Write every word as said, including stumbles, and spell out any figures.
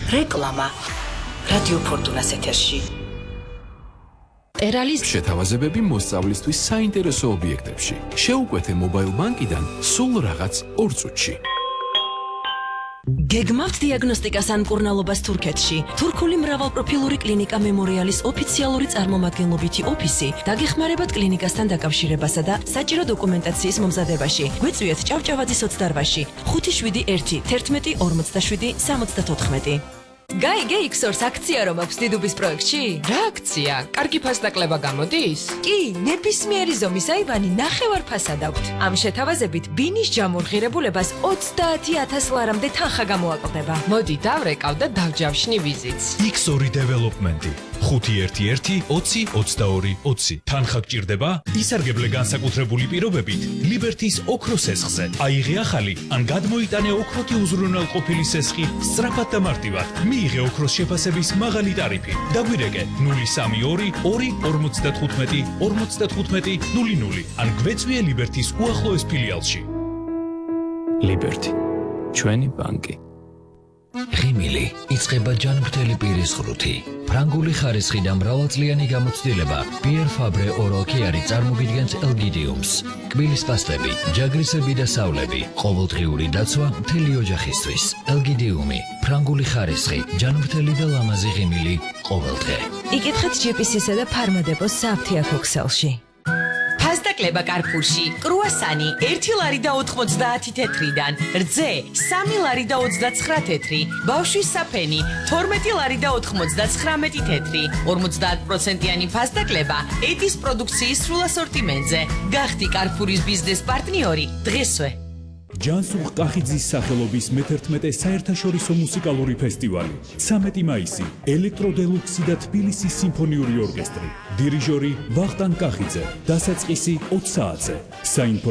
რეკლამა რადიო ფორტუნას ეთერში. ერალის შეთავაზებები მოსწავლისთვის საინტერესო ობიექტებში. შეუკვეთე მობაილ ბანკიდან სულ რაღაც ორ წუთში. გეგმავთ დიაგნოსტიკას ან მკურნალობას თურქეთში. თურქული მრავალპროფილური კლინიკა მემორიალის ოფიციალური წარმომადგენლობითი ოფისი დაგეხმარებათ კლინიკასთან დაკავშირებასა და საჭირო დოკუმენტაციის მომზადებაში. გვეწვიეთ ჭავჭავაძის ოცდაოთხში ხუთი შვიდი ერთი თერთმეტი ორმოცდაშვიდი სამოცდათოთხმეტი. გაი გეიქსორს აქცია რომ აქვს დიდუბის პროექტში? რა აქცია? კარგი ფასდაკლება გამოდის? კი, ნებისმიერი ზომის აივანი ნახევარ ფასად აქვთ. ამ შეთავაზებით ბინის ჯამურ ღირებულებას ოცდაათი ათას ლარამდე თანხა გამოაკლდება. მოდი დავრეკავ და დავჯავშნი ვიზიტს. იქს ორი დეველოპმენტი. ხუთი ერთი ერთი ოცი ოცდაორი ოცი. თანხა გჭირდება? ისარგებლე განსაკუთრებული პირობებით ლიბერთის ოქროს სესხზე. აიღე ახალი ან გადმოიტანე ოქროთი უზრუნველყოფილი სესხი სწრაფად და მარტივად. მიიღე ოქროს შეფასების მაღალი ტარიფი. დაგვირეკე ნული სამი ორი ორი ორმოცდათხუთმეტი ორმოცდათხუთმეტი ნული ნული ან გვეწვიე ლიბერთის უახლოეს ფილიალში. ლიბერთი, ჩვენი ბანკი. ღიმილი იწყება ჯანმრთელი პირის ღრუთი. ფრანგული ხარისხი და მრავალწლიანი გამოცდილება Pierre Fabre Oral Care წარმოგიდგენს ელგიდიუმს. კბილის პასტები, ჯაგრისები და სავლები, ყოველდღიური დაცვა მთელი ოჯახისთვის. ელგიდიუმი, ფრანგული ხარისხი, ჯანმრთელი და ლამაზი ღიმილი ყოველდღე. იკითხეთ ჯი პი სი-სა და ფარმადეპოს სააფთიაქო ქსელში. ფასდაკლება კარფურში. კრუასანი ერთი ლარი და ოთხმოცდაათი თეთრიდან, რძე სამი ლარი და ოცდაცხრა თეთრი, ბავშვის საფენი თორმეტი ლარი და ოთხმოცდაცხრამეტი თეთრი. ორმოცდაათ პროცენტიანი ფასდაკლება ეტის პროდუქციის სრულ ასორტიმენტზე. გახდი კარფურის ბიზნეს პარტნიორი დღესვე. ჯანსუღ კახიძის სახელობის მეთერთმეტე საერთაშორისო მუსიკალური ფესტივალი. ცამეტი მაისი ელექტრო დელუქსი და თბილისის სიმფონიური ორკესტრი. დირიჟორი ვახტანგ კახიძე. დასაწყისი ოც საათზე. საინფო